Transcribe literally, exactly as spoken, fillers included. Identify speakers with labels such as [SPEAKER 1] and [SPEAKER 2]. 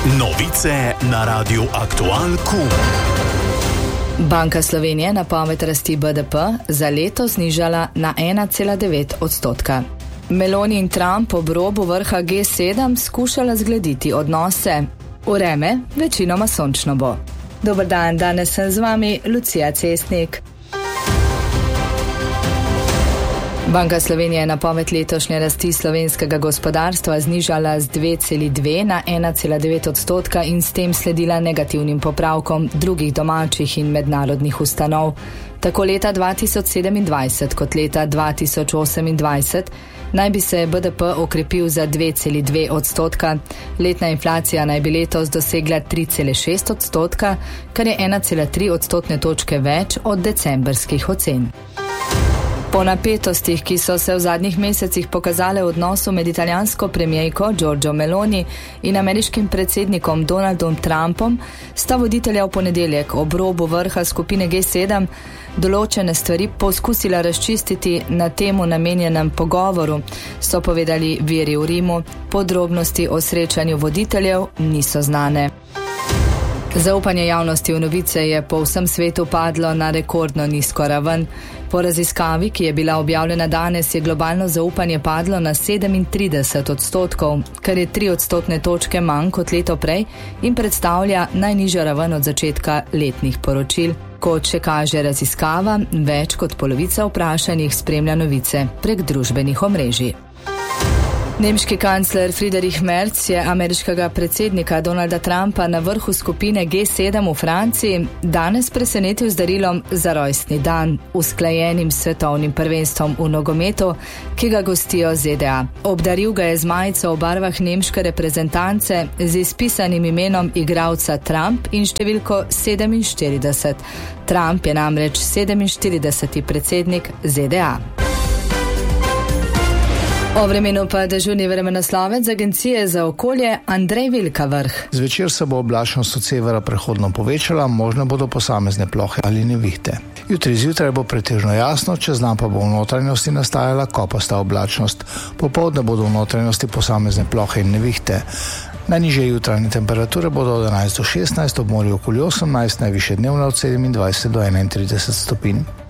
[SPEAKER 1] Novice na Radiu Aktual Q.
[SPEAKER 2] Banka Slovenije napoved rasti B D P za leto znižala na ena cela devet odstotka. Meloni in Trump ob robu vrha G sedem skušala zgladiti odnose. Vreme večinoma sončno bo. Dober dan, danes sem z vami Lucija Cesnik. Banka Slovenije je napoved letošnje rasti slovenskega gospodarstva znižala z dve celi dve na ena cela devet odstotka in s tem sledila negativnim popravkom drugih domačih in mednarodnih ustanov. Tako leta dva tisoč sedemindvajset kot leta dva tisoč osemindvajset naj bi se B D P okrepil za dve celi dve odstotka, letna inflacija naj bi letos dosegla tri cele šest odstotka, kar je ena cela tri odstotne točke več od decembrskih ocen. Po napetostih, ki so se v zadnjih mesecih pokazale v odnosu med italijansko premijejko Giorgio Meloni in ameriškim predsednikom Donaldom Trumpom, sta voditelja v ponedeljek ob robu vrha skupine G sedem določene stvari poskusila razčistiti na temu namenjenem pogovoru, so povedali viri v Rimu. Podrobnosti o srečanju voditeljev niso znane. Zaupanje javnosti v novice je po vsem svetu padlo na rekordno nizko raven. Po raziskavi, ki je bila objavljena danes, je globalno zaupanje padlo na sedemintrideset odstotkov, kar je tri odstotne točke manj kot leto prej in predstavlja najnižjo raven od začetka letnih poročil. Kot še kaže raziskava, več kot polovica vprašanih spremlja novice prek družbenih omrežij. Nemški kancler Friedrich Merz je ameriškega predsednika Donalda Trumpa na vrhu skupine G sedem v Franciji danes presenetil z darilom za rojstni dan, usklajenim svetovnim prvenstvom v nogometu, ki ga gostijo Z D A. Obdaril ga je z majico v barvah nemške reprezentance z izpisanim imenom igralca Trump in številko sedeminštirideset. Trump je namreč sedeminštirideseti predsednik Z D A. O vremenu pa dežurni vremenoslovec Agencije za okolje Andrej Vilkavrh.
[SPEAKER 3] Zvečer se bo oblačnost od severa prehodno povečala, možne bodo posamezne plohe ali nevihte. Jutri zjutraj bo pretežno jasno, čez dan pa bo v notranjosti nastajala kopasta oblačnost. Popoldne bodo v notranjosti posamezne plohe in nevihte. Najnižje jutranje temperature bodo od enajst do šestnajst, ob morju okoli osemnajst, najvišje dnevne od sedemindvajset do enaintrideset stopinj.